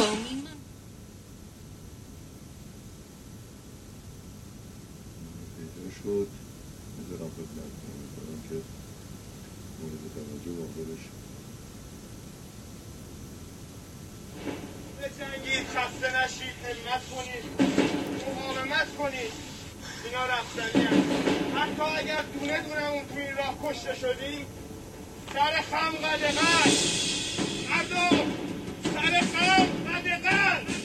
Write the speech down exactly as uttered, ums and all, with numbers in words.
فامیل پیدا شد میذارم خدمتتون، میذارم که مورد توجه واقع بشه. بجنگید، خسته نشید، همت کنید، مقاومت کنید. اینا رفتنی هست. حتی اگر دونه دونمون تو این راه کشته شدیم، سر خم قدقن مردم، سر خم قدقن.